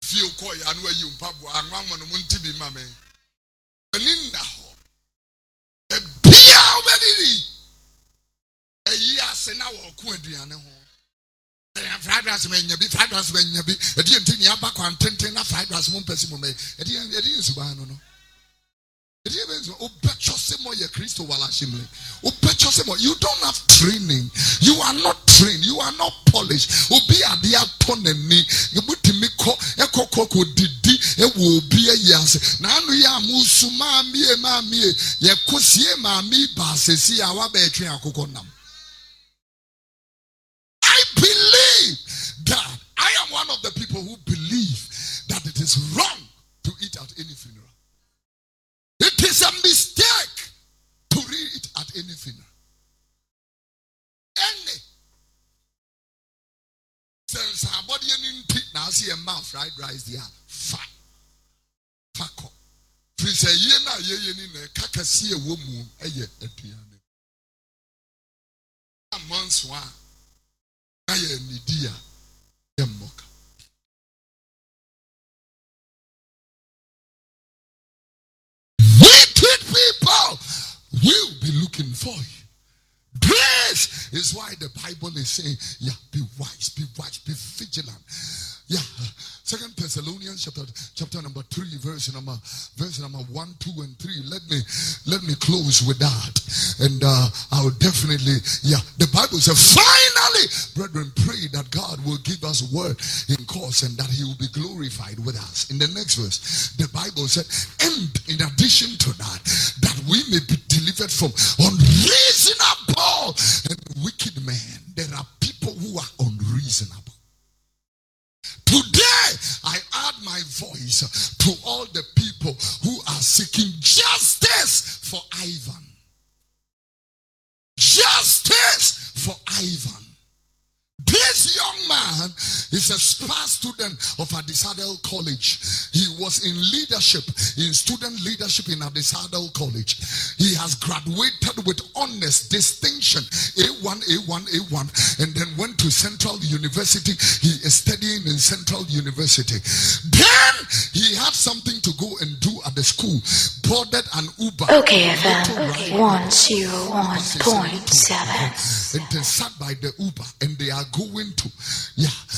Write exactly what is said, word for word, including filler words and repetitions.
Feel coy and where you pabwa and one man won't be mammy. Belinda ho. A beer already. A year send our Quadriana ho. Fried rice when you be fried rice when you be a dear Tinia back on ten ten fried rice one person may. A dear Subano. You don't have training. You are not trained. You are not polished. Obi adi atoneni. Ebutimiko ekokoko didi ewo obi eyase. Na anu ya musu mami e mami e ye kosie mami basesi awa betwe akoko nam. I believe that I am one of the people who believe that it is wrong to eat at any funeral. It is a mistake to read it at any funeral. Any. Since somebody in pit now see a mouth fried rice there. Fat. Fako. Prince a yena ye in a kakasi a woman a ye a piano. A month's one. I am Nidia. Yamoka. People will be looking for you. This is why the Bible is saying, yeah, be wise, be wise, be vigilant. Yeah, Second Thessalonians chapter chapter number three, verse number verse number one, two, and three. Let me let me close with that, and uh, I'll definitely yeah. The Bible says, finally, brethren, pray that God will give us word in course and that He will be glorified with us. In the next verse, the Bible said, and in addition to that, that we may be delivered from unreasonable and wicked men. There are people who are unreasonable. Today, I add my voice to all the people who are seeking justice for Ivan. Justice for Ivan. This young man is a star student of Adisadel College. He was in leadership, in student leadership in Adisadel College. He has graduated with honors, distinction, A one, A one, A one, and then went to Central University. He is studying in Central University. Then he had something to go and do at the school. Boarded an Uber. Okay, F M one oh one point seven. And they sat by the Uber and they are going to, yeah,